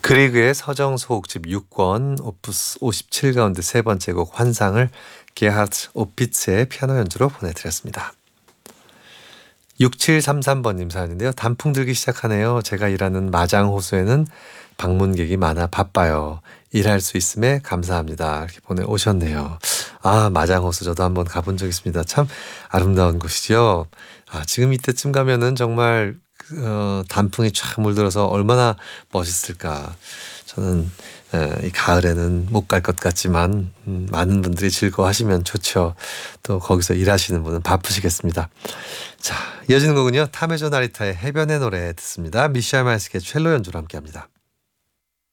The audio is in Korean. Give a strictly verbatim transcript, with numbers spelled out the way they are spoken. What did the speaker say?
그리그의 서정소곡집 육 권 오프스 오십칠 가운데 세 번째 곡 환상을 게하트 오피츠의 피아노 연주로 보내드렸습니다. 육칠삼삼 번님 사연인데요. 단풍 들기 시작하네요. 제가 일하는 마장호수에는 방문객이 많아 바빠요. 일할 수 있음에 감사합니다. 이렇게 보내오셨네요. 아, 마장호수 저도 한번 가본 적 있습니다. 참 아름다운 곳이죠. 아, 지금 이때쯤 가면은 정말 어, 단풍이 쫙 물들어서 얼마나 멋있을까. 저는 에, 이 가을에는 못 갈 것 같지만 음, 많은 분들이 즐거워하시면 좋죠. 또 거기서 일하시는 분은 바쁘시겠습니다. 자, 이어지는 곡은요. 타메조 나리타의 해변의 노래 듣습니다. 미샤 마이스케 첼로 연주로 함께합니다.